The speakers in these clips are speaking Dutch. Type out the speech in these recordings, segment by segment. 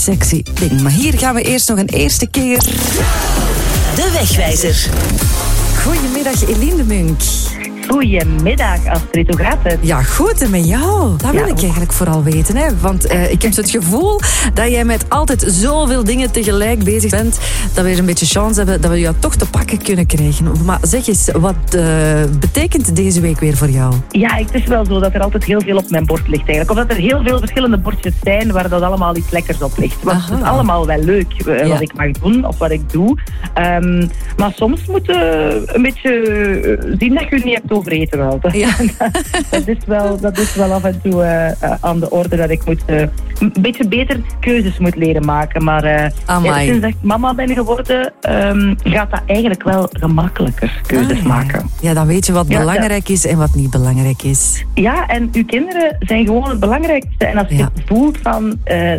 sexy ding. Maar hier gaan we eerst nog een eerste keer. De Wegwijzer. Goedemiddag, Eline de Munk. Goedemiddag, Astrid. Hoe gaat het? Ja, goed. En met jou? Dat wil ik eigenlijk vooral weten. Hè? Want ik heb het gevoel dat jij met altijd zoveel dingen tegelijk bezig bent, dat we er een beetje chance hebben dat we jou toch te pakken kunnen krijgen. Maar zeg eens, wat betekent deze week weer voor jou? Ja, het is wel zo dat er altijd heel veel op mijn bord ligt eigenlijk. Of dat er heel veel verschillende bordjes zijn waar dat allemaal iets lekkers op ligt. Want het is allemaal wel leuk wat ik mag doen of wat ik doe. Maar soms moet je een beetje zien dat je niet hebt over eten wel. Ja. dat is wel af en toe aan de orde dat ik een beetje beter keuzes moet leren maken. Maar sinds dat ik mama ben geworden, gaat dat eigenlijk wel gemakkelijker keuzes maken. Ja, dan weet je wat belangrijk is en wat niet belangrijk is. Ja, en uw kinderen zijn gewoon het belangrijkste. En als je voelt van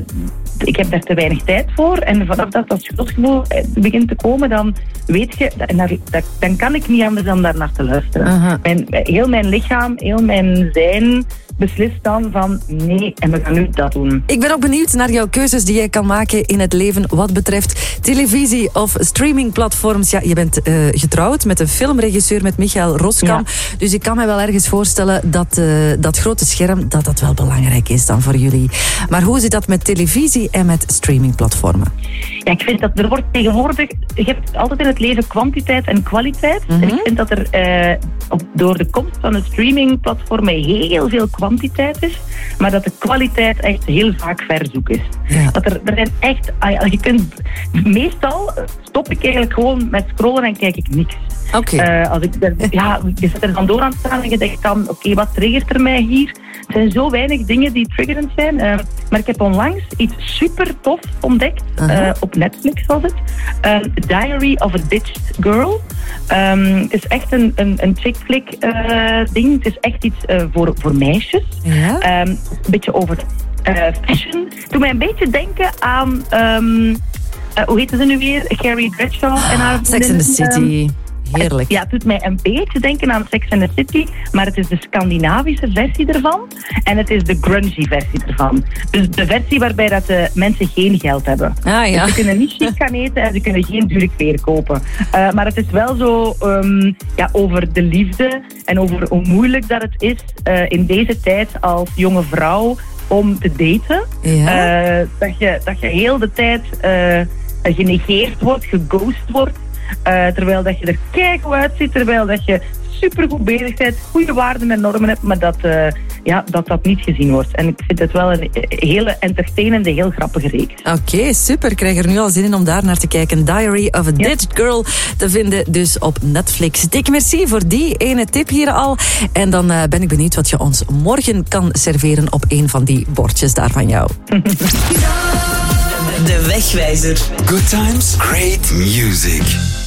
ik heb daar te weinig tijd voor, en vanaf dat schuldgevoel begint te komen, dan weet je, dan kan ik niet anders dan daar naar te luisteren. Heel mijn lichaam, heel mijn zijn beslist dan van nee, en we gaan nu dat doen. Ik ben ook benieuwd naar jouw keuzes die jij kan maken in het leven wat betreft televisie of streamingplatforms. Ja, je bent getrouwd met een filmregisseur, met Michael Roskam. Ja. Dus ik kan me wel ergens voorstellen dat dat grote scherm, dat wel belangrijk is dan voor jullie. Maar hoe zit dat met televisie en met streamingplatformen? Ja, ik vind dat er wordt tegenwoordig, je hebt altijd in het leven kwantiteit en kwaliteit. En ik vind dat er door de komst van het streamingplatformen heel veel kwantiteit is, maar dat de kwaliteit echt heel vaak verzoek is. Ja. Dat er zijn echt, je kunt, meestal stop ik eigenlijk gewoon met scrollen en kijk ik niks. Okay. Je zit er dan door aan het staan en je denkt dan, oké, wat triggert er mij hier? Er zijn zo weinig dingen die triggerend zijn. Maar ik heb onlangs iets super tof ontdekt. Op Netflix was het. Diary of a Ditched Girl. Het is echt een chick flick ding. Het is echt iets voor meisjes. Ja? Een beetje over fashion. Doe mij een beetje denken aan hoe heette ze nu weer? Carrie Bradshaw en haar Sex and the City. Heerlijk. Ja, het doet mij een beetje denken aan Sex and the City, maar het is de Scandinavische versie ervan en het is de grungy versie ervan. Dus de versie waarbij dat de mensen geen geld hebben. Dus ze kunnen niet chic gaan eten en ze kunnen geen dure kleren kopen. Maar het is wel zo over de liefde en over hoe moeilijk dat het is in deze tijd als jonge vrouw om te daten. Ja. Dat je heel de tijd genegeerd wordt, geghost wordt. Terwijl dat je er keigoed uitziet, terwijl dat je supergoed bezig bent, goede waarden en normen hebt, maar dat niet gezien wordt. En ik vind het wel een hele entertainende, heel grappige reeks. Oké, super. Ik krijg er nu al zin in om daar naar te kijken. Diary of a Ditched Girl te vinden dus op Netflix. Dikke merci voor die ene tip hier al. En dan ben ik benieuwd wat je ons morgen kan serveren op een van die bordjes daar van jou. De Wegwijzer. Good times, great music.